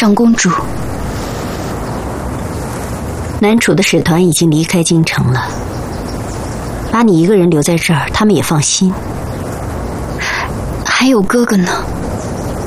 长公主， 南楚的使团已经离开京城了，把你一个人留在这儿，他们也放心。 还有哥哥呢？